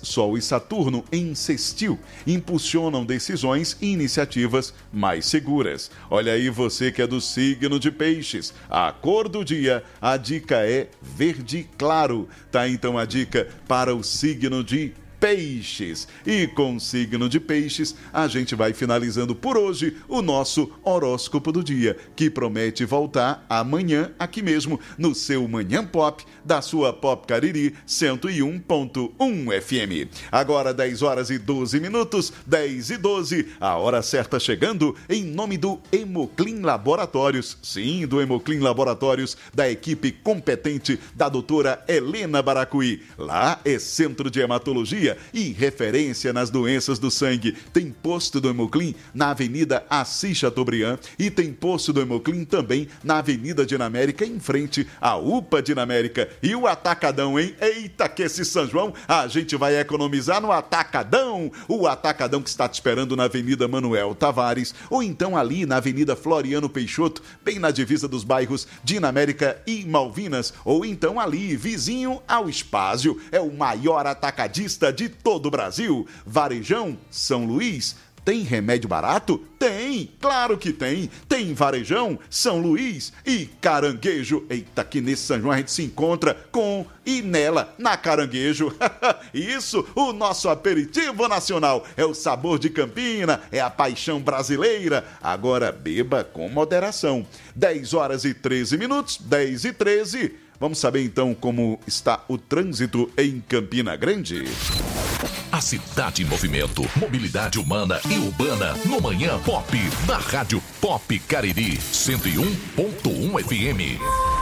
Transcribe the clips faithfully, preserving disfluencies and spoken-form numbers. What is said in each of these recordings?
Sol e Saturno em sextil impulsionam decisões e iniciativas mais seguras. Olha aí você que é do signo de Peixes. A cor do dia, a dica é verde claro. Tá então a dica para o signo de Peixes. E com o signo de Peixes, a gente vai finalizando por hoje o nosso horóscopo do dia, que promete voltar amanhã aqui mesmo no seu Manhã Pop, da sua Pop Cariri cento e um ponto um F M. Agora dez horas e doze minutos, dez e doze, a hora certa chegando em nome do Hemoclin Laboratórios. Sim, do Hemoclin Laboratórios, da equipe competente da doutora Helena Baracuí. Lá é Centro de Hematologia e referência nas doenças do sangue. Tem posto do Hemoclin na Avenida Assis Chateaubriand e tem posto do Hemoclin também na Avenida Dinamérica, em frente à U P A Dinamérica. E o Atacadão, hein? Eita, que esse São João a gente vai economizar no Atacadão. O Atacadão que está te esperando na Avenida Manuel Tavares ou então ali na Avenida Floriano Peixoto, bem na divisa dos bairros Dinamérica e Malvinas, ou então ali, vizinho ao Espásio. É o maior atacadista de todo o Brasil. Varejão São Luís. Tem remédio barato? Tem, claro que tem. Tem Varejão, São Luís e Caranguejo. Eita, que nesse São João a gente se encontra com e nela, na Caranguejo. Isso, o nosso aperitivo nacional. É o sabor de Campina, é a paixão brasileira. Agora beba com moderação. dez horas e treze minutos, dez e treze. Vamos saber então como está o trânsito em Campina Grande. A cidade em movimento, mobilidade humana e urbana no Manhã Pop, da Rádio Pop Cariri cento e um ponto um F M.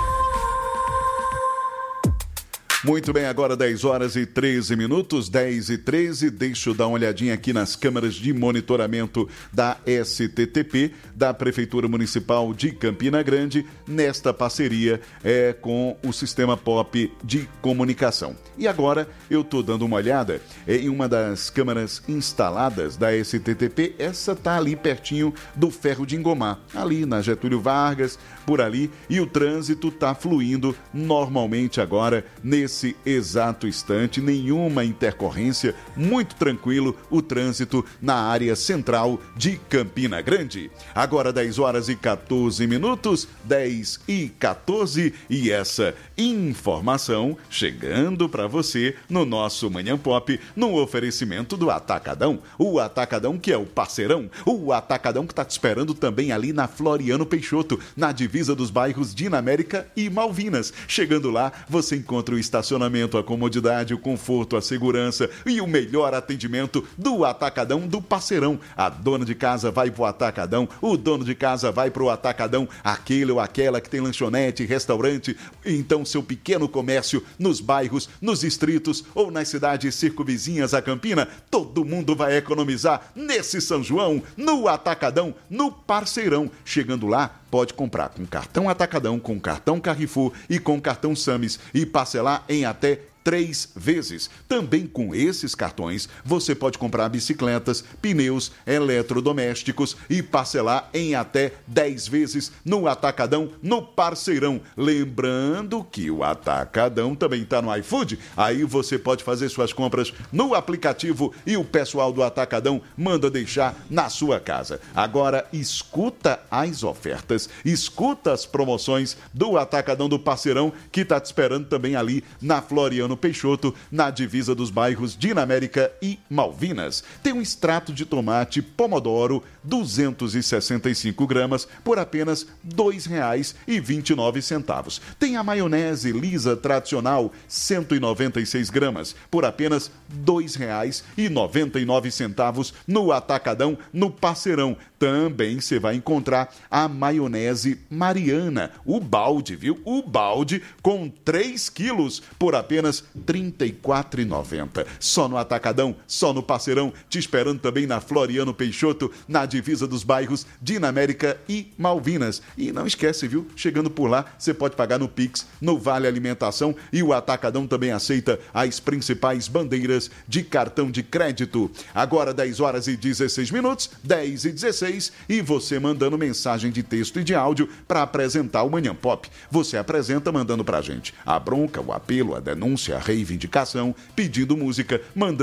Muito bem, agora dez horas e treze minutos, dez e treze. Deixa eu dar uma olhadinha aqui nas câmeras de monitoramento da S T T P, da Prefeitura Municipal de Campina Grande, nesta parceria é, com o Sistema Pop de Comunicação. E agora eu estou dando uma olhada em uma das câmeras instaladas da S T T P. Essa está ali pertinho do Ferro de Engomar, ali na Getúlio Vargas, por ali, e o trânsito está fluindo normalmente agora, nesse Nesse exato instante, nenhuma intercorrência, muito tranquilo o trânsito na área central de Campina Grande. Agora dez horas e quatorze minutos, dez e quatorze, e essa informação chegando para você no nosso Manhã Pop, no oferecimento do Atacadão. O Atacadão que é o parceirão, o Atacadão que está te esperando também ali na Floriano Peixoto, na divisa dos bairros Dinamérica e Malvinas. Chegando lá, você encontra o estacionamento, a comodidade, o conforto, a segurança e o melhor atendimento do Atacadão do parceirão. A dona de casa vai pro Atacadão, o dono de casa vai pro Atacadão, aquele ou aquela que tem lanchonete, restaurante, então seu pequeno comércio nos bairros, nos distritos ou nas cidades circunvizinhas a Campina, todo mundo vai economizar nesse São João, no Atacadão, no parceirão. Chegando lá, pode comprar com cartão Atacadão, com cartão Carrefour e com cartão Sames e parcelar em até três vezes. Também com esses cartões, você pode comprar bicicletas, pneus, eletrodomésticos e parcelar em até dez vezes no Atacadão, no parceirão. Lembrando que o Atacadão também está no iFood, aí você pode fazer suas compras no aplicativo e o pessoal do Atacadão manda deixar na sua casa. Agora, escuta as ofertas, escuta as promoções do Atacadão do parceirão, que está te esperando também ali na Floriano Peixoto, na divisa dos bairros Dinamérica e Malvinas. Tem um extrato de tomate Pomodoro, duzentos e sessenta e cinco gramas, por apenas dois reais e vinte e nove centavos. Tem a maionese lisa tradicional, cento e noventa e seis gramas, por apenas dois reais e noventa e nove centavos no Atacadão, no parceirão. Também você vai encontrar a maionese Mariana, o balde, viu? O balde com três quilos por apenas trinta e quatro reais e noventa centavos. Só no Atacadão, só no parceirão, te esperando também na Floriano Peixoto, na divisa dos bairros Dinamérica e Malvinas. E não esquece, viu? Chegando por lá, você pode pagar no Pix, no Vale Alimentação, e o Atacadão também aceita as principais bandeiras de cartão de crédito. Agora dez horas e dezesseis minutos, dez e dezesseis, e você mandando mensagem de texto e de áudio para apresentar o Manhã Pop. Você apresenta mandando pra gente a bronca, o apelo, a denúncia, a reivindicação, pedindo música, mandando